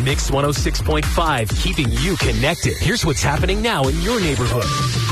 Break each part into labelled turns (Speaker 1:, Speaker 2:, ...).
Speaker 1: Mix 106.5, keeping you connected. Here's what's happening now in your neighborhood.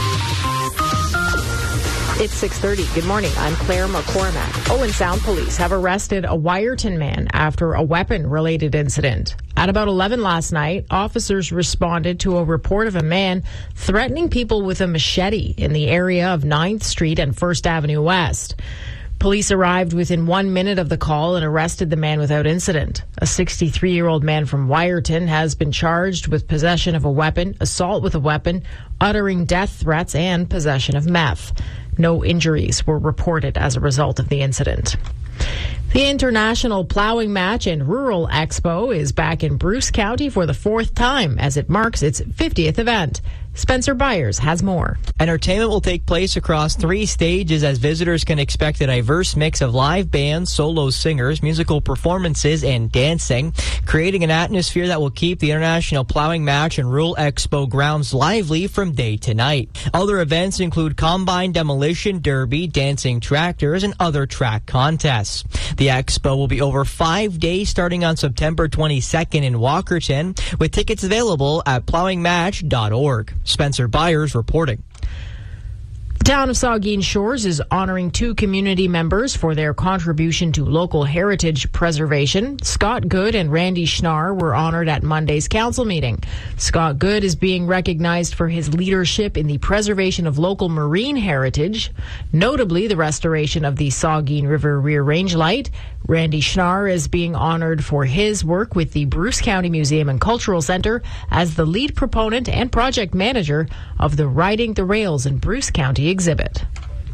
Speaker 2: It's 6:30. Good morning. I'm Claire McCormack. Owen Sound Police have arrested a Wyerton man after a weapon-related incident. At about 11 last night, officers responded to a report of a man threatening people with a machete in the area of 9th Street and 1st Avenue West. Police arrived within 1 minute of the call and arrested the man without incident. A 63-year-old man from Wyerton has been charged with possession of a weapon, assault with a weapon, uttering death threats, and possession of meth. No injuries were reported as a result of the incident. The International Plowing Match and Rural Expo is back in Bruce County for the 4th time as it marks its 50th event. Spencer Byers has more.
Speaker 3: Entertainment will take place across 3 stages as visitors can expect a diverse mix of live bands, solo singers, musical performances, and dancing, creating an atmosphere that will keep the International Plowing Match and Rural Expo grounds lively from day to night. Other events include combine demolition derby, dancing tractors, and other track contests. The expo will be over 5 days starting on September 22nd in Walkerton, with tickets available at plowingmatch.org. Spencer Byers reporting.
Speaker 2: The town of Saugeen Shores is honoring 2 community members for their contribution to local heritage preservation. Scott Good and Randy Schnarr were honored at Monday's council meeting. Scott Good is being recognized for his leadership in the preservation of local marine heritage, notably the restoration of the Saugeen River Rear Range Light. Randy Schnarr is being honored for his work with the Bruce County Museum and Cultural Center as the lead proponent and project manager of the Riding the Rails in Bruce County exhibit.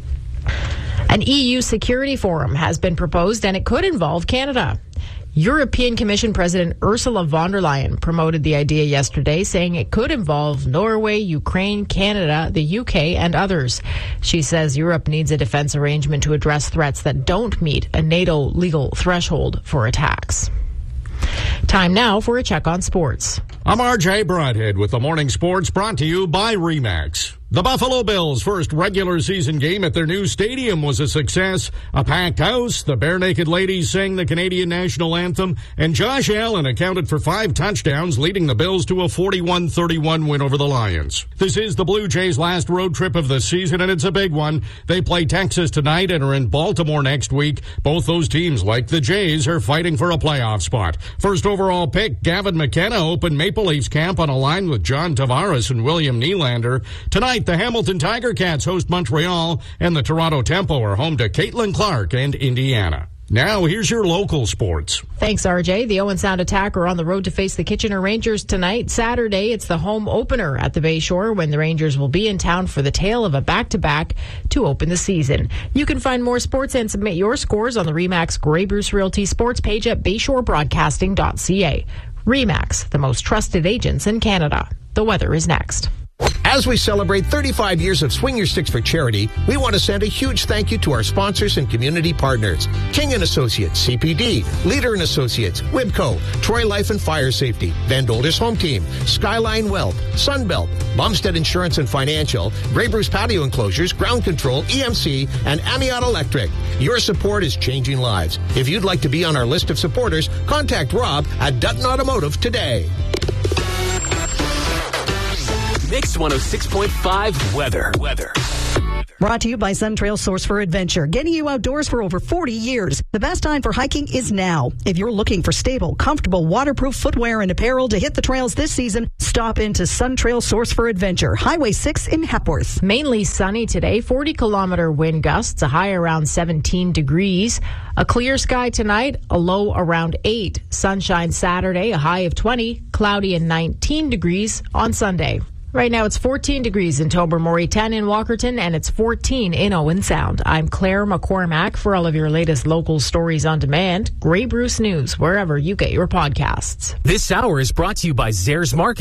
Speaker 2: An EU security forum has been proposed and it could involve Canada. European Commission President Ursula von der Leyen promoted the idea yesterday, saying it could involve Norway, Ukraine, Canada, the UK, and others. She says Europe needs a defense arrangement to address threats that don't meet a NATO legal threshold for attacks. Time now for a check on sports.
Speaker 4: I'm RJ Broadhead with the Morning Sports, brought to you by RE/MAX. The Buffalo Bills' first regular season game at their new stadium was a success. A packed house, the Bare Naked Ladies sang the Canadian national anthem, and Josh Allen accounted for 5 touchdowns, leading the Bills to a 41-31 win over the Lions. This is the Blue Jays' last road trip of the season, and it's a big one. They play Texas tonight and are in Baltimore next week. Both those teams, like the Jays, are fighting for a playoff spot. First overall pick, Gavin McKenna, opened Maple Leafs camp on a line with John Tavares and William Nylander. Tonight, the Hamilton Tiger Cats host Montreal, and the Toronto Tempo are home to Caitlin Clark and Indiana. Now, here's your local sports.
Speaker 2: Thanks, RJ. The Owen Sound Attack are on the road to face the Kitchener Rangers tonight. Saturday, it's the home opener at the Bayshore when the Rangers will be in town for the tale of a back-to-back to open the season. You can find more sports and submit your scores on the RE/MAX Grey Bruce Realty sports page at bayshorebroadcasting.ca. RE/MAX, the most trusted agents in Canada. The weather is next.
Speaker 5: As we celebrate 35 years of Swing Your Sticks for charity, we want to send a huge thank you to our sponsors and community partners. King & Associates, CPD, Leader & Associates, Wibco, Troy Life and Fire Safety, Van Dolders Home Team, Skyline Wealth, Sunbelt, Bumstead Insurance and Financial, Grey Bruce Patio Enclosures, Ground Control, EMC, and Amiot Electric. Your support is changing lives. If you'd like to be on our list of supporters, contact Rob at Dutton Automotive today.
Speaker 1: Mix 106.5 weather.
Speaker 6: Brought to you by Sun Trail Source for Adventure, getting you outdoors for over 40 years. The best time for hiking is now. If you're looking for stable, comfortable, waterproof footwear and apparel to hit the trails this season, stop into Sun Trail Source for Adventure, Highway 6 in Hepworth.
Speaker 2: Mainly sunny today, 40-kilometer wind gusts, a high around 17 degrees. A clear sky tonight, a low around 8. Sunshine Saturday, a high of 20, cloudy and 19 degrees on Sunday. Right now it's 14 degrees in Tobermory, 10 in Walkerton, and it's 14 in Owen Sound. I'm Claire McCormack. For all of your latest local stories on demand, Grey Bruce News, wherever you get your podcasts.
Speaker 1: This hour is brought to you by Zehrs Market.